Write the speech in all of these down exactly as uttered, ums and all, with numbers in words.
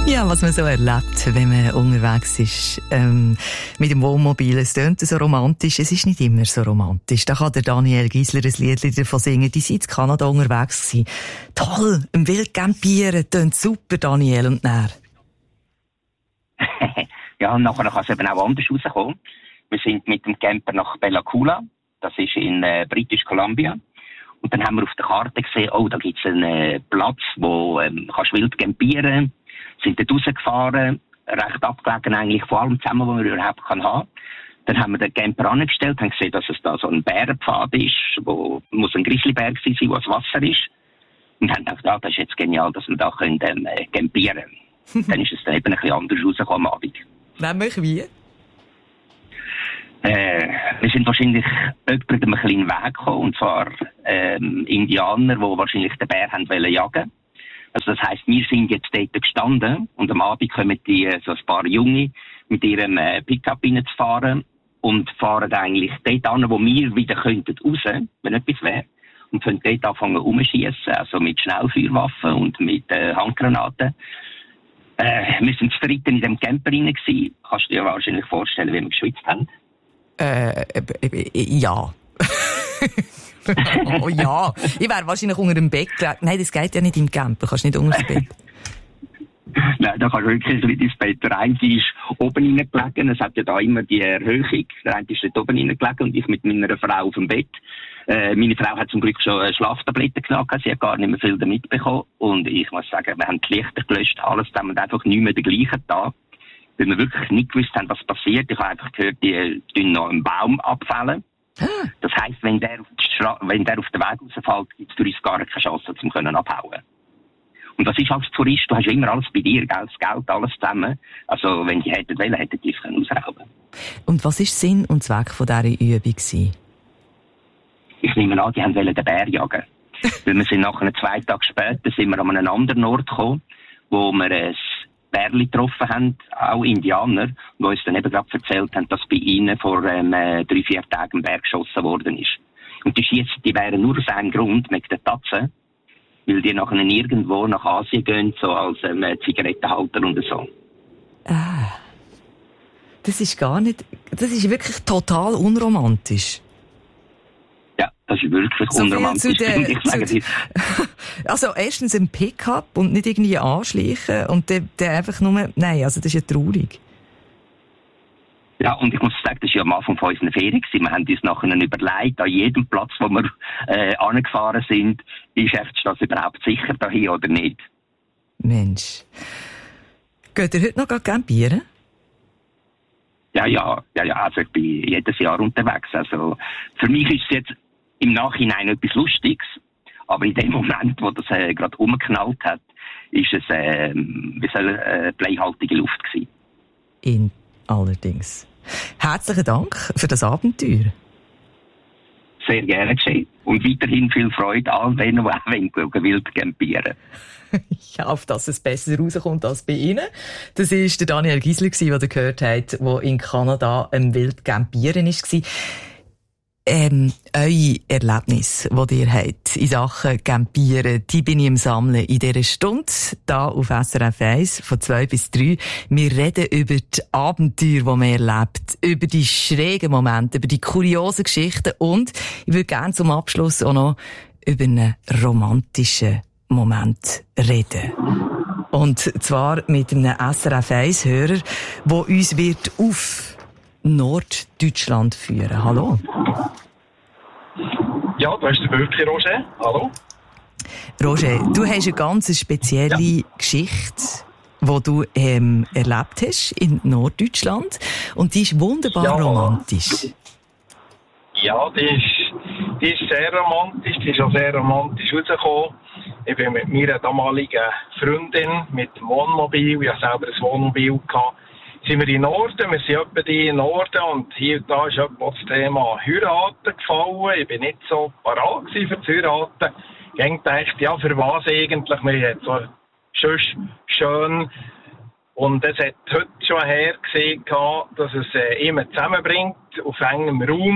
Ja, was man so erlebt, wenn man unterwegs ist ähm, mit dem Wohnmobil. Es tönt so romantisch, es ist nicht immer so romantisch. Da kann der Daniel Gisler ein Lied davon singen. Die sind in Kanada unterwegs gewesen. Toll, im Wild campieren, tönt super, Daniel. Und näher. Ja, und nachher kann es eben auch anders rauskommen. Wir sind mit dem Camper nach Bella Coola. Das ist in äh, British Columbia. Und dann haben wir auf der Karte gesehen, oh, da gibt es einen äh, Platz, wo ähm, kannst wild campieren. Sind dort rausgefahren, recht abgelegen eigentlich von allem zusammen, was man überhaupt kann haben. Dann haben wir den Camper angestellt, haben gesehen, dass es da so ein Bärenpfad ist, wo muss ein Grizzlyberg sein, wo das Wasser ist. Und haben gedacht, ah, das ist jetzt genial, dass wir da können, äh, campieren können. Dann ist es dann eben ein bisschen anders rausgekommen am Abend. Nämlich wie? Äh, wir sind wahrscheinlich jemandem einen kleinen Weg gekommen, und zwar ähm, Indianer, die wahrscheinlich den Bär haben wollen jagen. Also das heisst, wir sind jetzt dort gestanden und am Abend kommen die, so ein paar Junge mit ihrem äh, Pickup reinzufahren und fahren eigentlich dort an, wo wir wieder könnten raus, wenn etwas wäre, und können dort anfangen rumschiessen, also mit Schnellfeuerwaffen und mit äh, Handgranaten. Äh, wir sind zu dritten in dem Camper rein gewesen. Kannst du dir wahrscheinlich vorstellen, wie wir geschwitzt haben? Äh, äh, ja. Oh ja, ich wäre wahrscheinlich unter dem Bett gelegen. Nein, das geht ja nicht im Camper, kannst nicht unter das Bett. Nein, da kannst du wirklich nicht ins Bett. Der eine ist oben reingelegen, es hat ja da immer die Erhöhung. Der eine ist dort oben reingelegen und ich mit meiner Frau auf dem Bett. Äh, meine Frau hat zum Glück schon Schlaftabletten genommen, sie hat gar nicht mehr viel damit bekommen. Und ich muss sagen, wir haben die Lichter gelöscht, alles zusammen und einfach nicht mehr den gleichen Tag. Weil wir wirklich nicht gewusst haben, was passiert. Ich habe einfach gehört, die tun noch einen Baum abfällen. Das heisst, wenn der auf, Stra- wenn der auf den Weg rausfällt, gibt es für uns gar keine Chance, um können abhauen. Und das ist als Tourist, du hast ja immer alles bei dir, Geld, das Geld, alles zusammen. Also, wenn die hätten wollen, hätten die es ausrauben können. Und was war Sinn und Zweck von dieser Übung gewesen? Ich nehme an, die haben wollen den Bär jagen. Weil wir sind nachher zwei Tage später sind wir an einen anderen Ort gekommen, wo wir ein Bärli getroffen haben, auch Indianer, die uns dann eben gerade erzählt haben, dass bei ihnen vor ähm, drei, vier Tagen ein Bär geschossen worden ist. Und die schießen die Bären nur aus einem Grund, mit den Tatzen, weil die nachher irgendwo nach Asien gehen, so als ähm, Zigarettenhalter und so. Ah, das ist gar nicht, das ist wirklich total unromantisch. Ja, das ist wirklich so unromantisch. Der, ich sage zu, also erstens ein Pickup und nicht irgendwie anschleichen und der, der einfach nur, nein, also das ist ja traurig. Ja, und ich muss sagen, das war ja am Anfang von unserer Ferien. Wir haben uns nachher überlegt, an jedem Platz, wo wir äh, angefahren sind, ist das überhaupt sicher dahin oder nicht? Mensch. Geht ihr heute noch campieren? Ja, ja, ja, ja, also ich bin jedes Jahr unterwegs. Also für mich ist es jetzt im Nachhinein etwas Lustiges, aber in dem Moment, wo das äh, gerade umgeknallt hat, ist es äh, wie soll äh, bleihaltige Luft gewesen. In allerdings. Herzlichen Dank für das Abenteuer. Sehr gerne geschehen. Und weiterhin viel Freude all denen, die auch wild campieren. Ja, auf dass es besser rauskommt als bei Ihnen. Das war der Daniel Gisler, den ihr gehört habt, der in Kanada im wild campieren war. Ähm, eure Erlebnisse, die ihr habt in Sachen Campieren, die bin ich im Sammeln in dieser Stunde, da auf S R F eins, von zwei bis drei. Wir reden über die Abenteuer, die man erlebt, über die schrägen Momente, über die kuriosen Geschichten und ich würde gerne zum Abschluss auch noch über einen romantischen Moment reden. Und zwar mit einem S R F eins Hörer, der uns wird auf Norddeutschland führen. Hallo? Ja, da ist der wirklich Roger. Hallo? Roger, du hast eine ganz spezielle ja. Geschichte, die du ähm, erlebt hast in Norddeutschland. Und die ist wunderbar ja. romantisch. Ja, die ist, die ist sehr romantisch. Die ist auch sehr romantisch rausgekommen. Ich bin mit meiner damaligen Freundin mit dem Wohnmobil, ich hatte selber ein Wohnmobil gehabt, sind wir in Norden, wir sind etwa in Norden und hier und da ist etwa das Thema Heiraten gefallen. Ich bin nicht so parat für das Heiraten. Ich dachte, ja, für was eigentlich? Wir haben so schön, schön. Und es hat heute schon hergesehen, dass es äh, immer zusammenbringt, auf engem Raum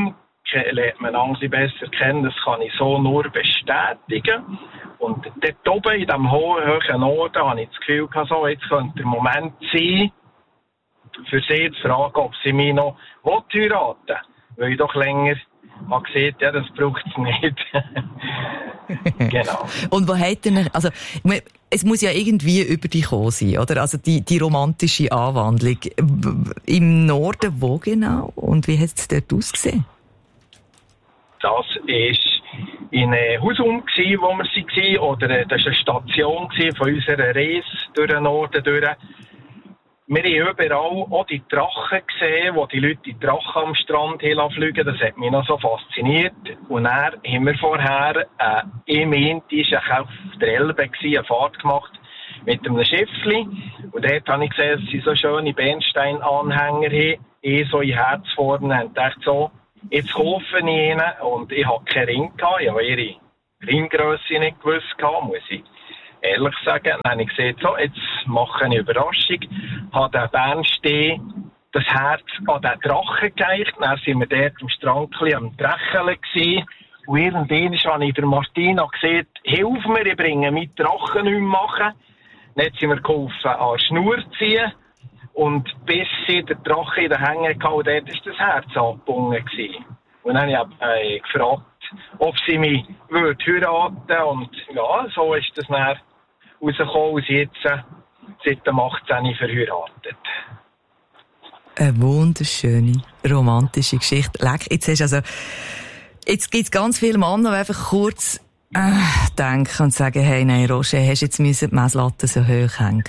lernt man andere besser kennen. Das kann ich so nur bestätigen. Und dort oben in diesem hohen, hohen Norden habe ich das Gefühl gehabt, so, jetzt könnte der Moment sein, für sie zu fragen, ob sie mich noch heiraten will. Weil ich doch länger habe gesehen, ja, das braucht es nicht. Genau. Und wo hat denn, also, es muss ja irgendwie über dich gekommen sein, oder? Also die, die romantische Anwandlung. Im Norden wo genau? Und wie hat es dort ausgesehen? Das war in Husum, wo wir waren, oder das war eine Station von unserer Reise durch den Norden durch. Wir haben überall auch die Drachen gesehen, wo die Leute die Drachen am Strand fliegen. Das hat mich noch so fasziniert. Und dann haben wir vorher, äh, im Inti, auf der Elbe, eine Fahrt gemacht mit einem Schiffli. Und dort habe ich gesehen, dass sie so schöne Bernsteinanhänger haben, eh so in Herzform. Und dachte so, jetzt kaufe ich ihnen. Und ich hatte keinen Ring gehabt. Ich habe ihre Ringgrösse nicht gewusst gehabt, muss ich ehrlich sagen. Dann habe ich gesagt, so, jetzt mache ich eine Überraschung. Habe den Bernstein das Herz an den Drachen geeicht. Dann sind wir dort am Strand am Drecheln gewesen. Und irgendwann habe ich der Martina gesagt, hilf mir, ich bringe meinen Drachen nicht mehr machen. Dann sind wir geholfen, an die Schnur zu ziehen. Und bis sie den Drachen in den Hängen hatte, dort war das Herz angebunden gewesen. Und dann habe ich äh, gefragt, ob sie mich würde heiraten. Und ja, so ist das dann rausgekommen, und sie jetzt äh, seit dem achtzehnten verheiratet. Eine wunderschöne, romantische Geschichte. Leck, jetzt hast du also, jetzt gibt es ganz viele Männer, die einfach kurz äh, denken und sagen, hey, nein, Roger, hast du jetzt müssen die Messlatte so hoch hängen?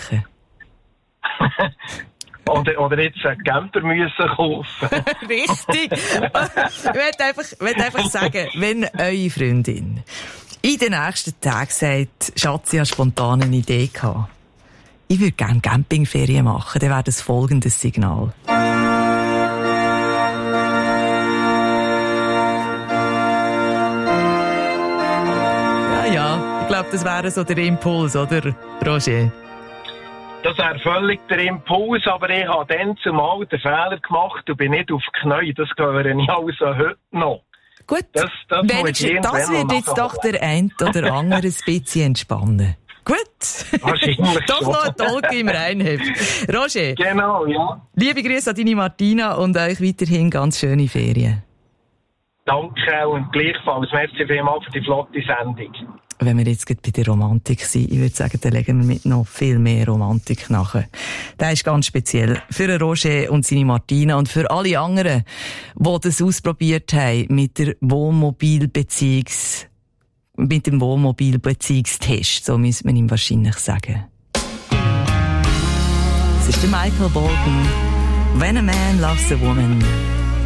Oder, oder jetzt einen Camper müssen kaufen. Richtig. Ich möchte einfach, ich möchte einfach sagen, wenn eure Freundin in den nächsten Tagen sagt, Schatz, ich habe spontan eine Idee gehabt, ich würde gerne Campingferien machen, dann wäre das folgendes Signal. Ja, ja, ich glaube, das wäre so der Impuls, oder, Roger? Das wäre völlig der Impuls, aber ich habe dann zumal den Fehler gemacht und bin nicht auf die Knie. Das gehöre ich also heute noch. Gut, das, das, das wird jetzt doch der ein oder andere ein bisschen entspannen. Gut. Wahrscheinlich doch noch ein Talk im Reinheft. Roger. Genau, ja. Liebe Grüße an deine Martina und euch weiterhin ganz schöne Ferien. Danke und gleichfalls. Merci vielmals für die flotte Sendung. Wenn wir jetzt bei der Romantik sind, ich würde sagen, dann legen wir mit noch viel mehr Romantik nachher. Das ist ganz speziell für Roger und seine Martina und für alle anderen, die das ausprobiert haben mit der Wohnmobilbeziehungs, mit dem Wohnmobilbeziehungstest, so müsste man ihm wahrscheinlich sagen. Es ist der Michael Bolton. When a man loves a woman,